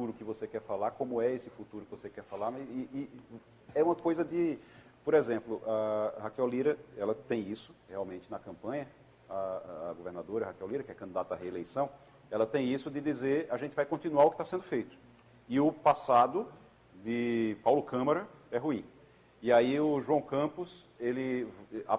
futuro que você quer falar, como é esse futuro que você quer falar, e é uma coisa de, por exemplo, a Raquel Lira, ela tem isso realmente na campanha, a governadora Raquel Lira, que é candidata à reeleição, ela tem isso de dizer, a gente vai continuar o que está sendo feito. E o passado de Paulo Câmara é ruim. E aí o João Campos, ele